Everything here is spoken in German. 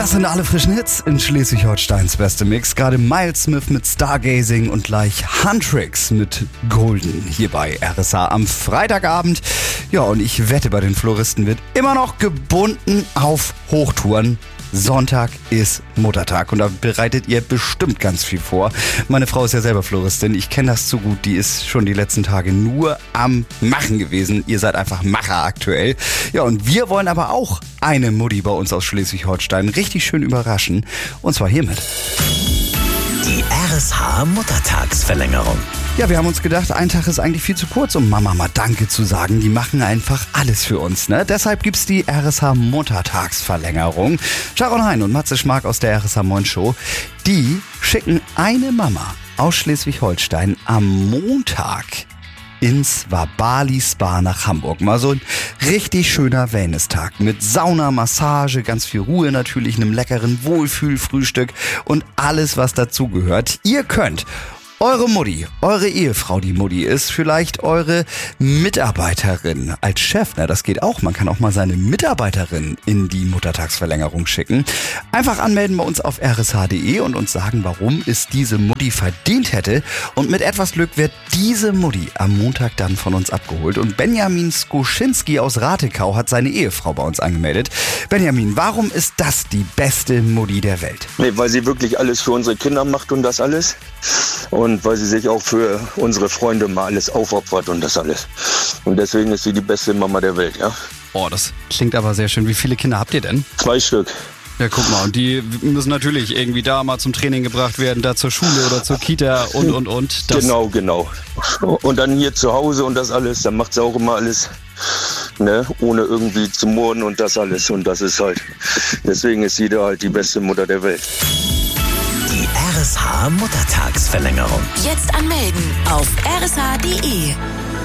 Das sind alle frischen Hits in Schleswig-Holsteins beste Mix. Gerade Miles Smith mit Stargazing und gleich Huntrix mit Golden hier bei RSH am Freitagabend. Ja, und ich wette, bei den Floristen wird immer noch gebunden auf Hochtouren. Sonntag ist Muttertag und da bereitet ihr bestimmt ganz viel vor. Meine Frau ist ja selber Floristin, ich kenne das zu gut, die ist schon die letzten Tage nur am Machen gewesen. Ihr seid einfach Macher aktuell. Ja, und wir wollen aber auch eine Mutti bei uns aus Schleswig-Holstein richtig schön überraschen und zwar hiermit. Die RSH-Muttertagsverlängerung. Ja, wir haben uns gedacht, ein Tag ist eigentlich viel zu kurz, um Mama mal Danke zu sagen. Die machen einfach alles für uns, ne? Deshalb gibt's die RSH-Muttertagsverlängerung. Sharon Hein und Matze Schmark aus der RSH Moin Show, die schicken eine Mama aus Schleswig-Holstein am Montag ins Wabali Spa nach Hamburg. Mal so ein richtig schöner Wellness-Tag mit Sauna, Massage, ganz viel Ruhe natürlich, einem leckeren Wohlfühlfrühstück und alles, was dazugehört. Ihr könnt eure Mutti, eure Ehefrau, die Mutti ist, vielleicht eure Mitarbeiterin als Chef, na das geht auch, man kann auch mal seine Mitarbeiterin in die Muttertagsverlängerung schicken. Einfach anmelden bei uns auf rsh.de und uns sagen, warum es diese Mutti verdient hätte und mit etwas Glück wird diese Mutti am Montag dann von uns abgeholt und Benjamin Skoschinski aus Ratekau hat seine Ehefrau bei uns angemeldet. Benjamin, warum ist das die beste Mutti der Welt? Nee, weil sie wirklich alles für unsere Kinder macht und das alles. Und weil sie sich auch für unsere Freunde mal alles aufopfert und das alles. Und deswegen ist sie die beste Mama der Welt, ja. Oh, das klingt aber sehr schön. Wie viele Kinder habt ihr denn? 2 Stück. Ja, guck mal, und die müssen natürlich irgendwie da mal zum Training gebracht werden, da zur Schule oder zur Kita und. Das Genau. Und dann hier zu Hause und das alles, dann macht sie auch immer alles, ne, ohne irgendwie zu murren und das alles. Und das ist halt, deswegen ist sie da halt die beste Mutter der Welt. Die RSH-Muttertagsverlängerung. Jetzt anmelden auf rsh.de.